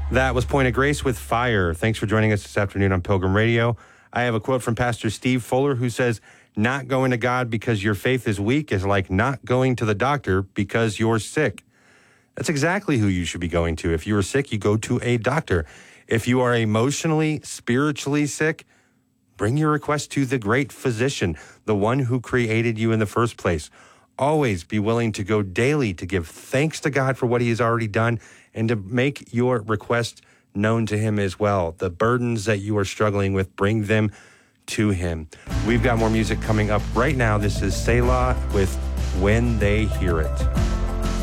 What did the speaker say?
That was Point of Grace with Fire. Thanks for joining us this afternoon on Pilgrim Radio. I have a quote from Pastor Steve Fuller who says, "Not going to God because your faith is weak is like not going to the doctor because you're sick." That's exactly who you should be going to. If you are sick, you go to a doctor. If you are emotionally, spiritually sick, bring your request to the great physician, the one who created you in the first place. Always be willing to go daily to give thanks to God for what he has already done and to make your request known to him as well. The burdens that you are struggling with, bring them to him. We've got more music coming up right now. This is Selah with When They Hear It.